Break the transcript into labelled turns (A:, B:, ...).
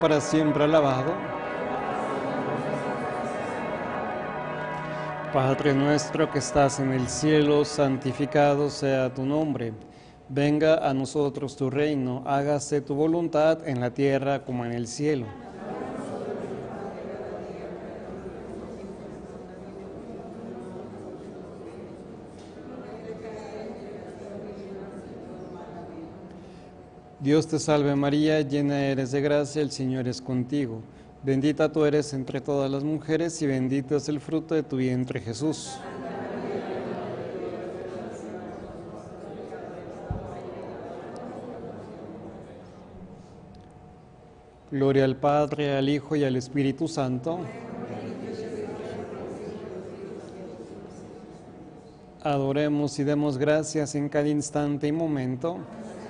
A: para siempre alabado. Padre nuestro que estás en el cielo, santificado sea tu nombre. Venga a nosotros tu reino, hágase tu voluntad en la tierra como en el cielo. Dios te salve María, llena eres de gracia, el Señor es contigo. Bendita tú eres entre todas las mujeres y bendito es el fruto de tu vientre Jesús. Gloria al Padre, al Hijo y al Espíritu Santo. Adoremos y demos gracias en cada instante y momento